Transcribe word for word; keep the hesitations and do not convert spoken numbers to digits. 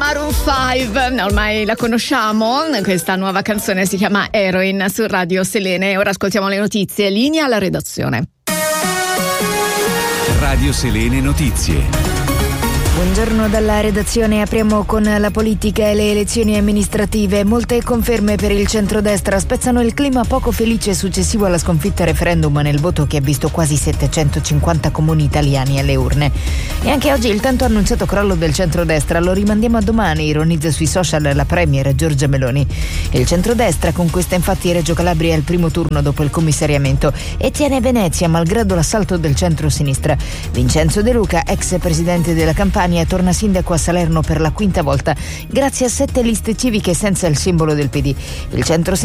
Maroon cinque, ormai la conosciamo, questa nuova canzone si chiama Heroin su Radio Selene. Ora ascoltiamo le notizie, linea alla redazione. Radio Selene Notizie. Buongiorno dalla redazione, apriamo con la politica e le elezioni amministrative. Molte conferme per il centrodestra spezzano il clima poco felice successivo alla sconfitta referendum nel voto che ha visto quasi settecentocinquanta comuni italiani alle urne. E anche oggi il tanto annunciato crollo del centrodestra lo rimandiamo a domani, ironizza sui social la premier Giorgia Meloni. Il centrodestra conquista infatti Reggio Calabria al primo turno dopo il commissariamento e tiene Venezia malgrado l'assalto del centro-sinistra. Vincenzo De Luca, ex presidente della Campania, torna sindaco a Salerno per la quinta volta grazie a sette liste civiche senza il simbolo del P D. Il centro